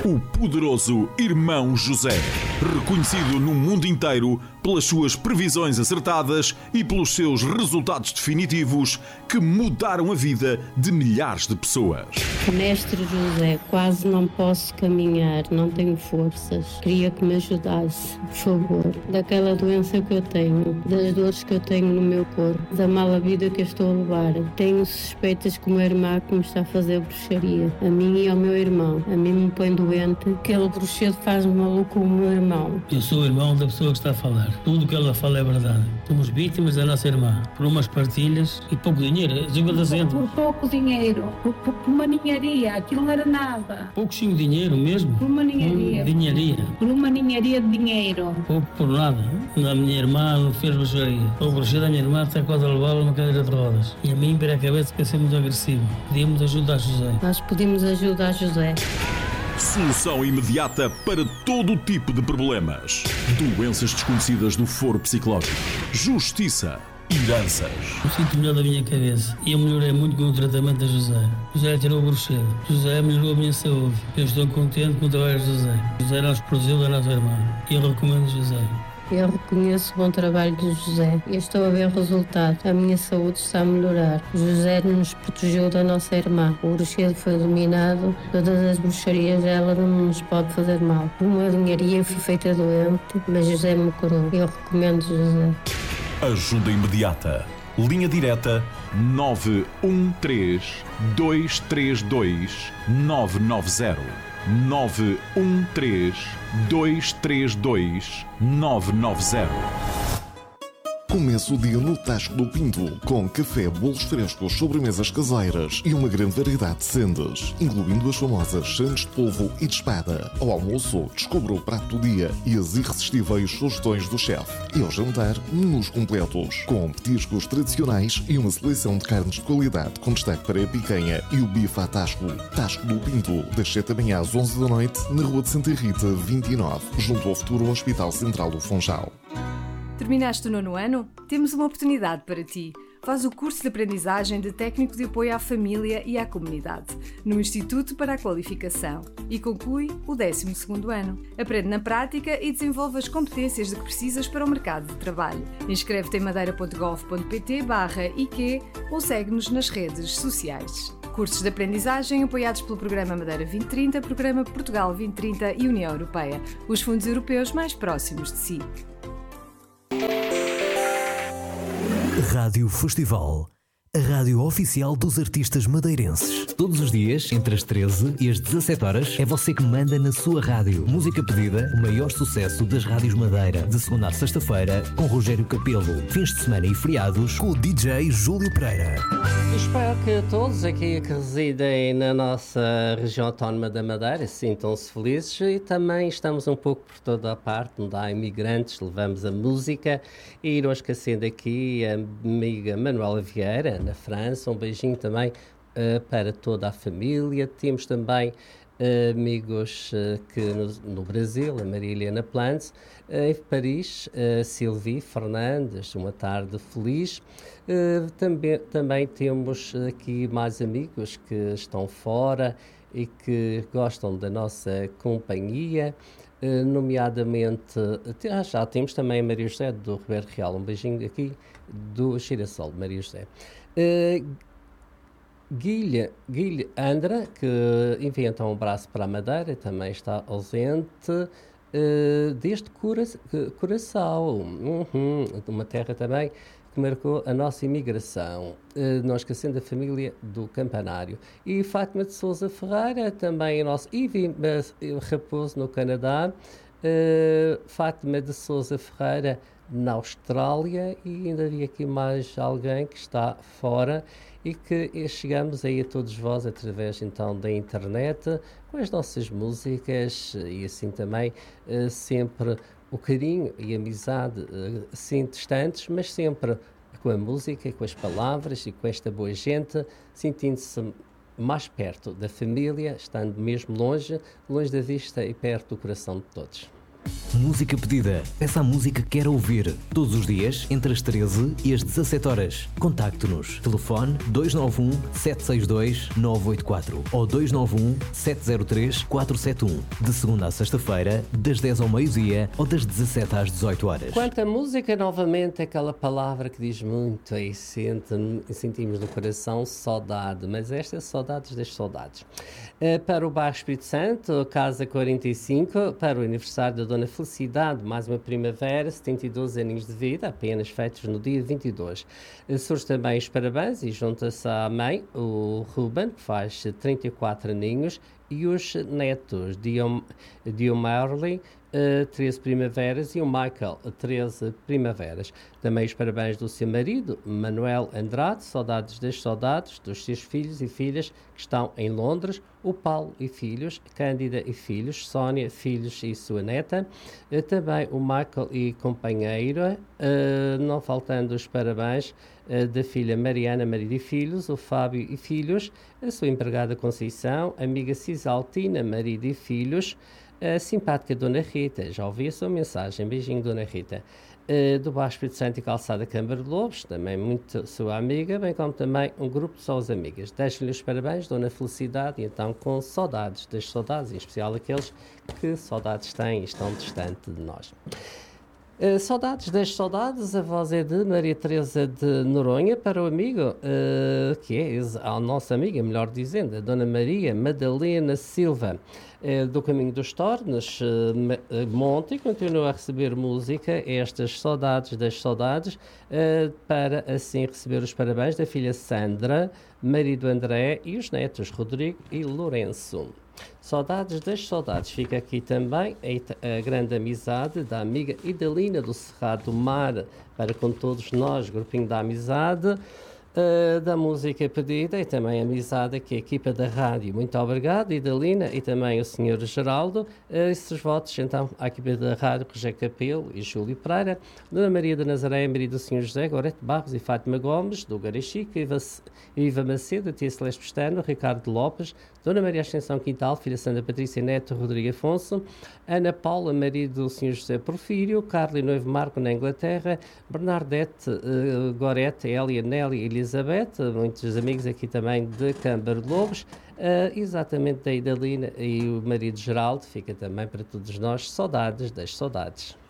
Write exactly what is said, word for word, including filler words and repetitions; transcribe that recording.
O poderoso Irmão José, reconhecido no mundo inteiro pelas suas previsões acertadas e pelos seus resultados definitivos que mudaram a vida de milhares de pessoas. Mestre José, quase não posso caminhar, não tenho forças. Queria que me ajudasse, por favor, daquela doença que eu tenho, das dores que eu tenho no meu corpo, da mala vida que eu estou a levar. Tenho suspeitas que uma irmã que me está a fazer bruxaria, a mim e ao meu irmão. A mim me põe doente, aquele bruxedo faz-me maluco o meu irmão. Eu sou o irmão da pessoa que está a falar. Tudo o que ela fala é verdade. Somos vítimas da nossa irmã, por umas partilhas e pouco dinheiro. Por pouco dinheiro, por, por, por uma ninharia, aquilo não era nada. Pouquinho dinheiro mesmo? Por uma ninharia. Hum, dinharia. Por uma ninharia de dinheiro. Pouco por nada. A minha irmã não fez bruxaria. O bruxedo da minha irmã até quase levá-la numa cadeira de rodas. E a mim, para a cabeça, que ser muito agressivo. Pedimos ajuda a José. Nós pedimos ajuda a José. Solução imediata para todo tipo de problemas. Doenças desconhecidas do foro psicológico. Justiça. Heranças. Eu sinto melhor da minha cabeça e eu melhorei muito com o tratamento da José. José tirou o bruxedo. José melhorou a minha saúde. Eu estou contente com o trabalho de José. José nos protegeu da nossa irmã. E eu recomendo José. Eu reconheço o bom trabalho de José e estou a ver o resultado. A minha saúde está a melhorar. José nos protegeu da nossa irmã. O bruxedo foi eliminado. Todas as bruxarias, ela não nos pode fazer mal. Uma linharia fui feita doente, mas José me curou. Eu recomendo José. Ajuda imediata. Linha direta nove um três, dois três dois, nove nove zero. nove um três, dois três dois, nove nove zero. Começa o dia no Tasco do Pinto, com café, bolos frescos, sobremesas caseiras e uma grande variedade de sendas, incluindo as famosas sandes de polvo e de espada. Ao almoço, descubra o prato do dia e as irresistíveis sugestões do chefe. E ao jantar, menus completos, com petiscos tradicionais e uma seleção de carnes de qualidade, com destaque para a picanha e o bife à Tasco. Tasco do Pinto, das sete da manhã às onze da noite, na Rua de Santa Rita, vinte e nove, junto ao futuro Hospital Central do Funchal. Terminaste o nono ano? Temos uma oportunidade para ti. Faz o curso de aprendizagem de técnico de apoio à família e à comunidade, no Instituto para a Qualificação, e conclui o décimo segundo ano. Aprende na prática e desenvolve as competências de que precisas para o mercado de trabalho. Inscreve-te em madeira ponto gov ponto pt barra I Q ou segue-nos nas redes sociais. Cursos de aprendizagem apoiados pelo Programa Madeira vinte trinta, Programa Portugal vinte trinta e União Europeia, os fundos europeus mais próximos de si. Rádio Festival, a rádio oficial dos artistas madeirenses. Todos os dias, entre as treze e as dezassete horas, é você que manda na sua rádio. Música pedida, o maior sucesso das rádios Madeira. De segunda a sexta-feira, com Rogério Capelo. Fins de semana e feriados, com o D J Júlio Pereira. Espero que todos aqui que residem na nossa região autónoma da Madeira sintam-se felizes, e também estamos um pouco por toda a parte, onde há imigrantes, levamos a música, e não esquecendo aqui a amiga Manuela Vieira, na França, um beijinho também uh, para toda a família. Temos também uh, amigos uh, que no, no Brasil, a Maria Helena Plants, uh, em Paris, uh, Sylvie Fernandes, uma tarde feliz. Uh, também, também temos aqui mais amigos que estão fora e que gostam da nossa companhia, uh, nomeadamente, uh, já temos também a Maria José do Ribeiro Real, um beijinho aqui do Girassol, Maria José. Uh, Guilha, Guilha Andra, que inventa um braço para a Madeira, também está ausente, uh, desde Cura, Curaçao, uhum, uma terra também que marcou a nossa imigração, uh, não esquecendo a família do Campanário. E Fátima de Sousa Ferreira, também a nossa Ivy Raposo, no Canadá, uh, Fátima de Sousa Ferreira, na Austrália, e ainda havia aqui mais alguém que está fora, e que chegamos aí a todos vós através então da internet, com as nossas músicas, e assim também uh, sempre o carinho e a amizade uh, assim distantes, mas sempre com a música, com as palavras e com esta boa gente, sentindo-se mais perto da família, estando mesmo longe, longe da vista e perto do coração de todos. Música pedida. Peça a música que quer ouvir. Todos os dias, entre as treze e as dezassete horas. Contacte-nos. Telefone dois nove um, sete seis dois, nove oito quatro ou dois nove um, sete zero três, quatro sete um. De segunda a sexta-feira, das dez ao meio-dia ou das dezassete às dezoito horas. Quanto à música, novamente, aquela palavra que diz muito e sente, sentimos no coração saudade, mas esta é saudades das saudades. Uh, para o bairro Espírito Santo, Casa quarenta e cinco, para o aniversário da Dona Felicidade, mais uma primavera, setenta e dois aninhos de vida, apenas feitos no dia vinte e dois. Uh, surge também os parabéns e junta-se à mãe, o Ruben, que faz trinta e quatro aninhos, e os netos, Dio Marley, Uh, treze primaveras, e o Michael, treze primaveras. Também os parabéns do seu marido, Manuel Andrade, saudades das saudades, dos seus filhos e filhas que estão em Londres, o Paulo e filhos, Cândida e filhos, Sónia, filhos e sua neta, uh, também o Michael e companheira, uh, não faltando os parabéns uh, da filha Mariana, marido e filhos, o Fábio e filhos, a sua empregada Conceição, amiga Cisaltina, marido e filhos, a simpática Dona Rita, já ouvi a sua mensagem, beijinho Dona Rita, uh, do Baixo Espírito Santo e Calçada Câmara de Lobos, também muito sua amiga, bem como também um grupo de só as amigas. Deixo-lhe os parabéns, Dona Felicidade, e então com saudades, das saudades, em especial aqueles que saudades têm e estão distante de nós. Uh, saudades das saudades, a voz é de Maria Teresa de Noronha, para o amigo, uh, que é a nossa amiga, melhor dizendo, a Dona Maria Madalena Silva, uh, do Caminho dos Tornos, uh, Monte, e continua a receber música, estas saudades das saudades, uh, para assim receber os parabéns da filha Sandra, marido André e os netos Rodrigo e Lourenço. Saudades das saudades. Fica aqui também a, a grande amizade da amiga Idalina do Cerrado do Mar, para com todos nós, grupinho da amizade, uh, da música pedida, e também a amizade aqui, a equipa da rádio. Muito obrigado, Idalina, e também o senhor Geraldo. Uh, esses votos, então, à equipa da rádio, Rogério Capelo e Júlio Pereira, Dona Maria da Nazaré, Maria do senhor José, Gorete Barros e Fátima Gomes, do Garachico, Iva, Iva Macedo, Tia Celeste Pestano, Ricardo Lopes, Dona Maria Ascensão Quintal, filha Sandra Patrícia Neto, Rodrigo Afonso, Ana Paula, marido do senhor José Porfírio, Carla e noivo Marco na Inglaterra, Bernadette, uh, Gorete, Elia, Nelly, Elizabeth, muitos amigos aqui também de Câmara de Lobos, uh, exatamente da Idalina e o marido Geraldo. Fica também para todos nós saudades das saudades.